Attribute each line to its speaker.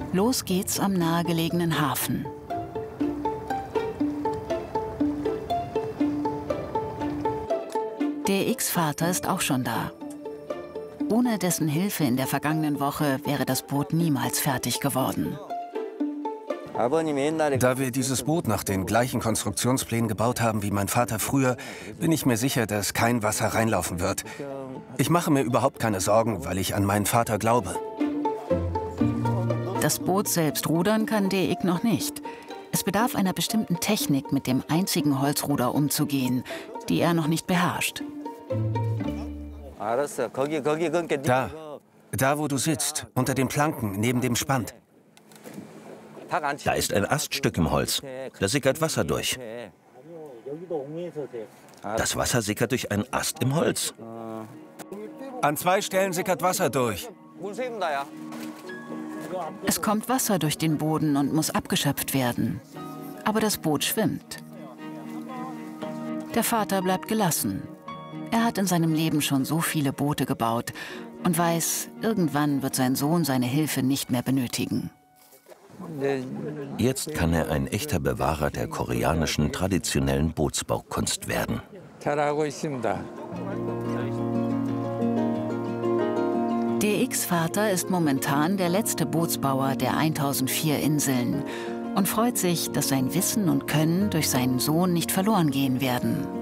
Speaker 1: Los geht's am nahegelegenen Hafen. DX Vater ist auch schon da. Ohne dessen Hilfe in der vergangenen Woche wäre das Boot niemals fertig geworden.
Speaker 2: Da wir dieses Boot nach den gleichen Konstruktionsplänen gebaut haben wie mein Vater früher, bin ich mir sicher, dass kein Wasser reinlaufen wird. Ich mache mir überhaupt keine Sorgen, weil ich an meinen Vater glaube.
Speaker 1: Das Boot selbst rudern kann DX noch nicht. Es bedarf einer bestimmten Technik, mit dem einzigen Holzruder umzugehen, die er noch nicht beherrscht.
Speaker 2: Da wo du sitzt, unter den Planken, neben dem Spand.
Speaker 3: Da ist ein Aststück im Holz. Da sickert Wasser durch. Das Wasser sickert durch einen Ast im Holz.
Speaker 2: An 2 Stellen sickert Wasser durch.
Speaker 1: Es kommt Wasser durch den Boden und muss abgeschöpft werden. Aber das Boot schwimmt. Der Vater bleibt gelassen. Er hat in seinem Leben schon so viele Boote gebaut und weiß, irgendwann wird sein Sohn seine Hilfe nicht mehr benötigen.
Speaker 3: Jetzt kann er ein echter Bewahrer der koreanischen traditionellen Bootsbaukunst werden.
Speaker 1: DX Vater ist momentan der letzte Bootsbauer der 1004 Inseln und freut sich, dass sein Wissen und Können durch seinen Sohn nicht verloren gehen werden.